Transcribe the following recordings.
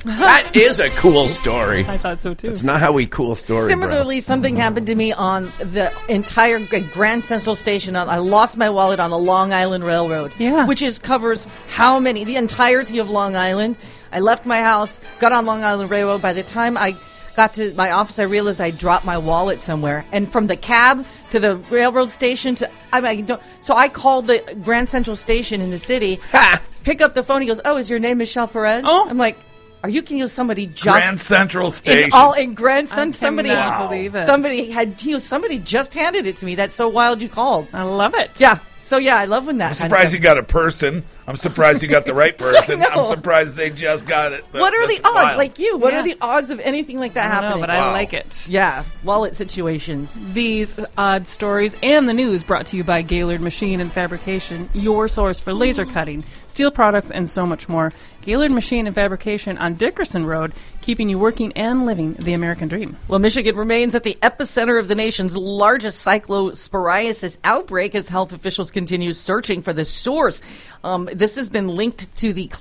That is a cool story. I thought so, too. It's not how we cool story, Similarly, something happened to me on the entire Grand Central Station. I lost my wallet on the Long Island Railroad, which covers the entirety of Long Island. I left my house, got on Long Island Railroad. By the time I got to my office, I realized I dropped my wallet somewhere. And from the cab to the railroad station so I called the Grand Central Station in the city, pick up the phone. He goes, "Oh, is your name Michelle Perez?" Oh. I'm like, "Are you kidding? Somebody just Grand Central Station in Grand Central. Somebody just handed it to me. That's so wild. You called. I love it. Yeah. So I love when that. I'm surprised you got a person. I'm surprised you got the right person. I'm surprised they just got it. What are the odds? Wild. Like you, what are the odds of anything like that happening? But I like it. Yeah, wallet situations. These odd stories and the news brought to you by Gaylord Machine and Fabrication, your source for laser cutting, steel products, and so much more. Gaylord Machine and Fabrication on Dickerson Road, keeping you working and living the American dream. Well, Michigan remains at the epicenter of the nation's largest cyclosporiasis outbreak as health officials continue searching for the source. This has been linked to the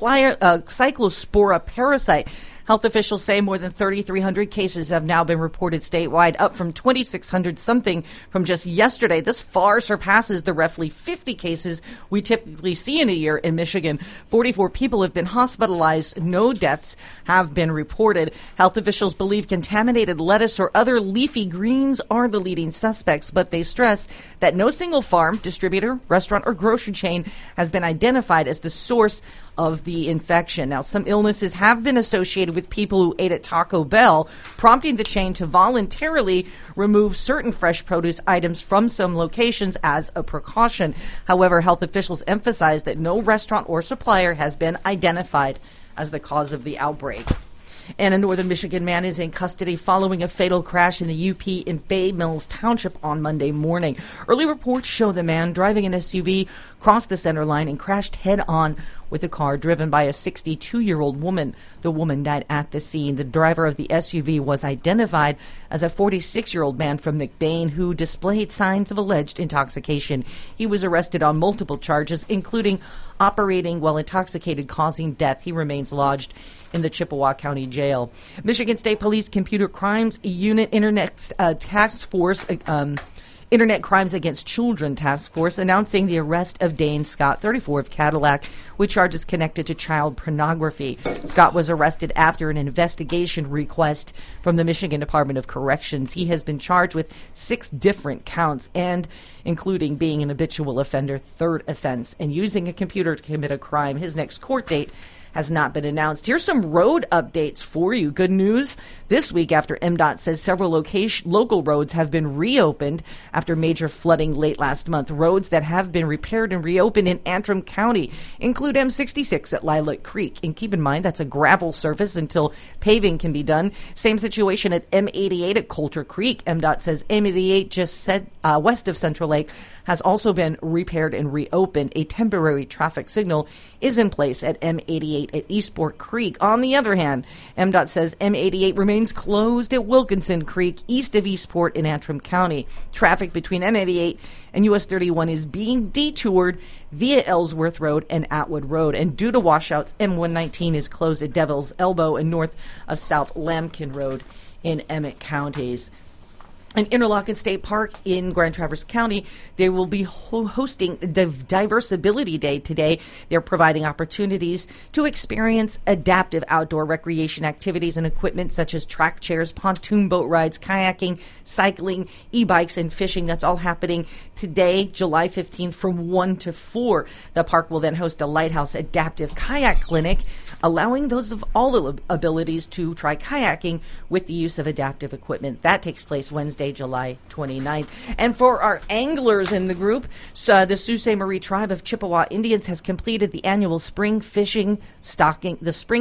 Cyclospora parasite. Health officials say more than 3,300 cases have now been reported statewide, up from 2,600 something from just yesterday. This far surpasses the roughly 50 cases we typically see in a year in Michigan. 44 people have been hospitalized. No deaths have been reported. Health officials believe contaminated lettuce or other leafy greens are the leading suspects, but they stress that no single farm, distributor, restaurant, or grocery chain has been identified as the source of the infection. Now, some illnesses have been associated with people who ate at Taco Bell, prompting the chain to voluntarily remove certain fresh produce items from some locations as a precaution. However, health officials emphasize that no restaurant or supplier has been identified as the cause of the outbreak. And a northern Michigan man is in custody following a fatal crash in the UP in Bay Mills Township on Monday morning. Early reports show the man driving an SUV crossed the center line and crashed head-on with a car driven by a 62-year-old woman. The woman died at the scene. The driver of the SUV was identified as a 46-year-old man from McBain who displayed signs of alleged intoxication. He was arrested on multiple charges, including operating while intoxicated, causing death. He remains lodged in the Chippewa County Jail. Michigan State Police Computer Crimes Unit Internet Task Force Internet Crimes Against Children Task Force announcing the arrest of Dane Scott, 34, of Cadillac, with charges connected to child pornography. Scott was arrested after an investigation request from the Michigan Department of Corrections. He has been charged with 6 different counts, and including being an habitual offender, 3rd offense, and using a computer to commit a crime. His next court date has not been announced. Here's some road updates for you. Good news this week after MDOT says several local roads have been reopened after major flooding late last month. Roads that have been repaired and reopened in Antrim County include M66 at Lilac Creek. And keep in mind, that's a gravel surface until paving can be done. Same situation at M88 at Coulter Creek. MDOT says M88 just west of Central Lake has also been repaired and reopened. A temporary traffic signal is in place at M88 at Eastport Creek. On the other hand, MDOT says M88 remains closed at Wilkinson Creek, east of Eastport in Antrim County. Traffic between M88 and US 31 is being detoured via Ellsworth Road and Atwood Road. And due to washouts, M119 is closed at Devil's Elbow and north of South Lambkin Road in Emmett counties. In Interlochen State Park in Grand Traverse County, they will be hosting Diversability Day today. They're providing opportunities to experience adaptive outdoor recreation activities and equipment such as track chairs, pontoon boat rides, kayaking, cycling, e-bikes, and fishing. That's all happening today, July 15th, from 1 to 4. The park will then host a Lighthouse Adaptive Kayak Clinic, allowing those of all abilities to try kayaking with the use of adaptive equipment. That takes place Wednesday, July 29th. And for our anglers in the group, the Sault Ste. Marie Tribe of Chippewa Indians has completed the annual spring fish stocking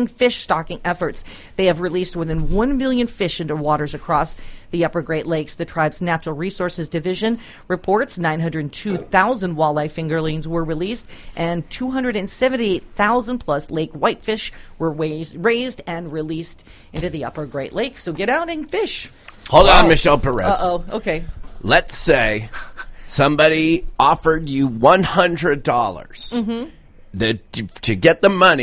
efforts. They have released more than 1 million fish into waters across the Upper Great Lakes. The tribe's Natural Resources Division reports 902,000 walleye fingerlings were released and 278,000 plus lake whitefish were raised and released into the Upper Great Lakes. So get out and fish. Hold on, Michelle Perez. Uh-oh, okay. Let's say somebody offered you $100 to get the money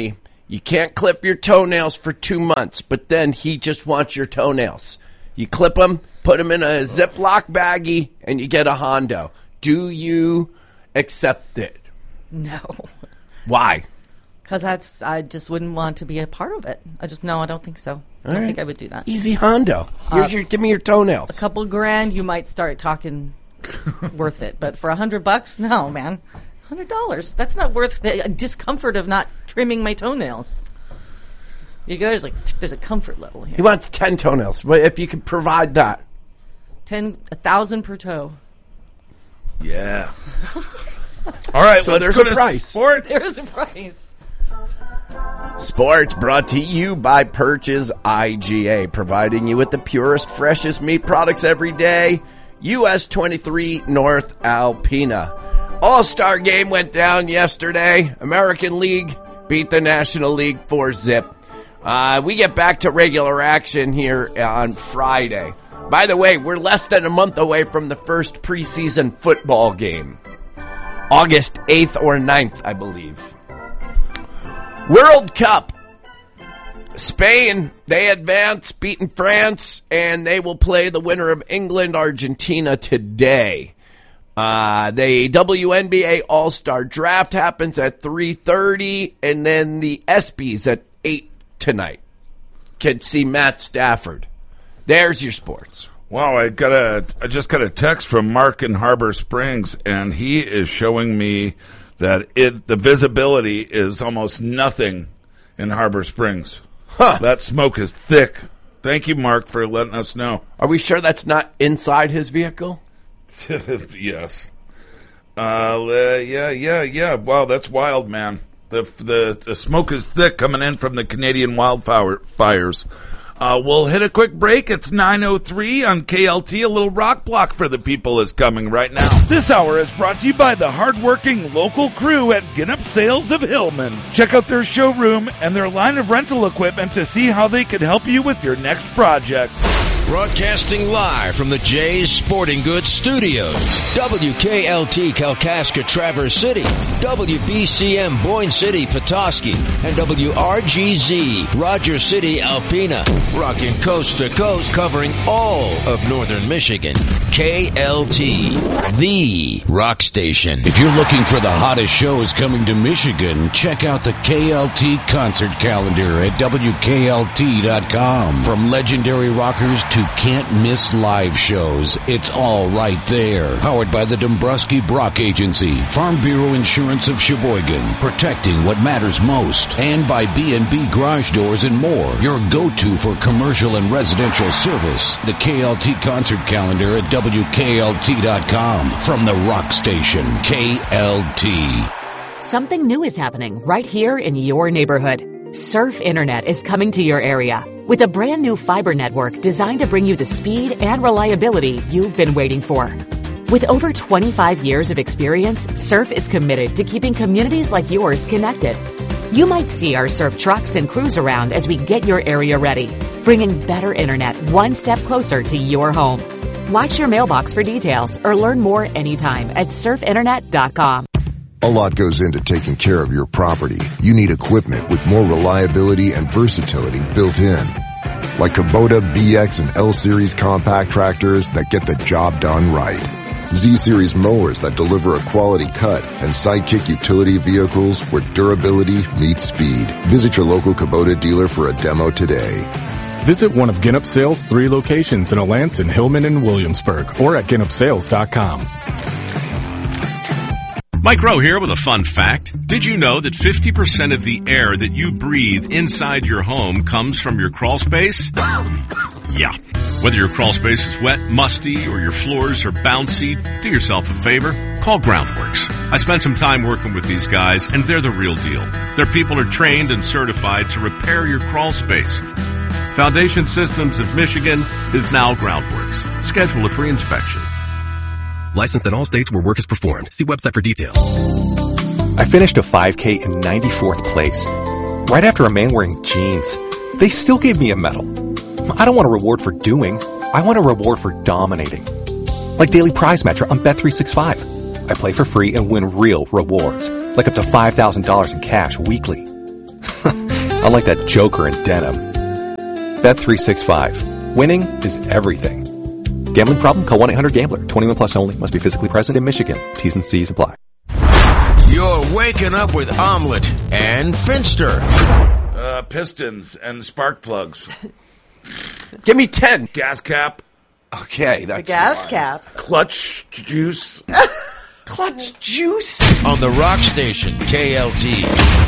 You can't clip your toenails for 2 months, but then he just wants your toenails. You clip them, put them in a Ziploc baggie, and you get a Hondo. Do you accept it? No. Why? Because I just wouldn't want to be a part of it. I don't think so. I don't think I would do that. Easy Hondo. Give me your toenails. A couple grand, you might start talking worth it. But for $100, no, man. $100. That's not worth the discomfort of not trimming my toenails. There's a comfort level here. He wants 10 toenails. But if you could provide that. 1,000 per toe. Yeah. All right, so let's there's go a to price. Sports. There's a price. Sports brought to you by Purchase IGA, providing you with the purest, freshest meat products every day. US 23 North Alpena. All-Star game went down yesterday. American League beat the National League 4-zip. We get back to regular action here on Friday. By the way, we're less than a month away from the first preseason football game. August 8th or 9th, I believe. World Cup. Spain, they advance, beating France, and they will play the winner of England-Argentina today. The WNBA All-Star Draft happens at 3:30, and then the ESPYs at 8 tonight. Can see Matt Stafford. There's your sports. Wow, I just got a text from Mark in Harbor Springs, and he is showing me that the visibility is almost nothing in Harbor Springs. Huh. That smoke is thick. Thank you, Mark, for letting us know. Are we sure that's not inside his vehicle? Yes. Yeah. Wow, that's wild, man. The smoke is thick coming in from the Canadian wildfires. We'll hit a quick break. It's 9:03 on KLT. A little rock block for the people is coming right now. This hour is brought to you by the hardworking local crew at Ginup Sales of Hillman. Check out their showroom and their line of rental equipment to see how they could help you with your next project. Broadcasting live from the Jay's Sporting Goods Studios. WKLT Kalkaska Traverse City, WBCM Boyne City Petoskey, and WRGZ Rogers City Alpena. Rocking coast to coast, covering all of northern Michigan. KLT, the rock station. If you're looking for the hottest shows coming to Michigan, check out the KLT concert calendar at WKLT.com. From legendary rockers to can't-miss live shows, it's all right there. Powered by the Dombrowski Brock Agency, Farm Bureau Insurance of Sheboygan, protecting what matters most, and by B&B Garage Doors and more, your go-to for commercial and residential service. The KLT concert calendar at WKLT.com. From the rock station, KLT. Something new is happening right here in your neighborhood. Surf Internet is coming to your area with a brand new fiber network designed to bring you the speed and reliability you've been waiting for. With over 25 years of experience, Surf is committed to keeping communities like yours connected. You might see our Surf trucks and crews around as we get your area ready, bringing better internet one step closer to your home. Watch your mailbox for details or learn more anytime at surfinternet.com. A lot goes into taking care of your property. You need equipment with more reliability and versatility built in. Like Kubota BX and L-Series compact tractors that get the job done right. Z-Series mowers that deliver a quality cut, and Sidekick utility vehicles where durability meets speed. Visit your local Kubota dealer for a demo today. Visit one of Ginup Sales' 3 locations in Alanson, Hillman, and Williamsburg, or at GinupSales.com. Mike Rowe here with a fun fact. Did you know that 50% of the air that you breathe inside your home comes from your crawl space? Yeah. Whether your crawl space is wet, musty, or your floors are bouncy, do yourself a favor. Call Groundworks. I spent some time working with these guys, and they're the real deal. Their people are trained and certified to repair your crawl space. Foundation Systems of Michigan is now Groundworks. Schedule a free inspection. Licensed in all states where work is performed. See website for details. I finished a 5K in 94th place. Right after a man wearing jeans. They still gave me a medal. I don't want a reward for doing. I want a reward for dominating. Like Daily Prize Matcher on Bet365. I play for free and win real rewards. Like up to $5,000 in cash weekly. unlike that joker in denim. Bet365. Winning is everything. Gambling problem? Call 1-800-GAMBLER. 21 plus only. Must be physically present in Michigan. T's and C's apply. You're waking up with Omelet and Finster. Pistons and spark plugs. Give me 10. Gas cap. Okay, The that's gas cap. Clutch juice. clutch juice. On the Rock Station, KLT.